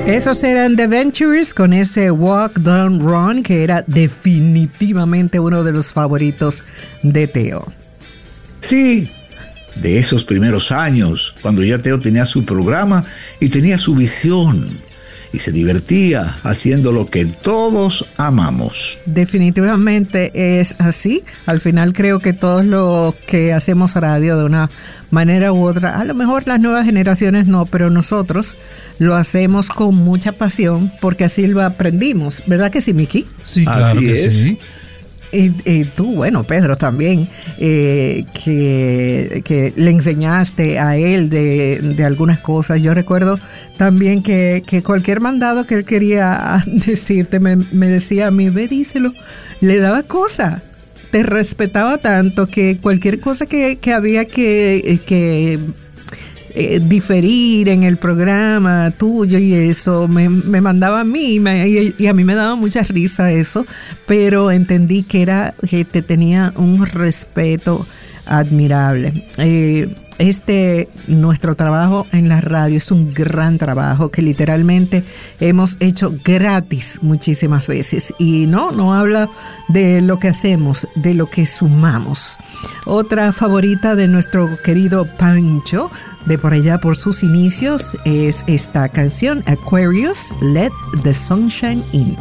Esos eran The Ventures con ese Walk, Don't Run, que era definitivamente uno de los favoritos de Teo. Sí, de esos primeros años, cuando ya Teo tenía su programa y tenía su visión y se divertía haciendo lo que todos amamos. Definitivamente es así. Al final creo que todos los que hacemos radio de una manera u otra, a lo mejor las nuevas generaciones no, pero nosotros lo hacemos con mucha pasión porque así lo aprendimos. ¿Verdad que sí, Miki? Sí, claro así que es. sí. Y tú, bueno, Pedro también, que le enseñaste a él de algunas cosas. Yo recuerdo también que cualquier mandado que él quería decirte, me decía a mí, ve, díselo, le daba cosa. Te respetaba tanto que cualquier cosa que había que diferir en el programa tuyo y eso me mandaba a mí y a mí me daba mucha risa eso, pero entendí que te tenía un respeto admirable. Nuestro trabajo en la radio es un gran trabajo que literalmente hemos hecho gratis muchísimas veces y no habla de lo que hacemos, de lo que sumamos. Otra favorita de nuestro querido Pancho, de por allá por sus inicios, es esta canción Aquarius, Let the Sunshine In.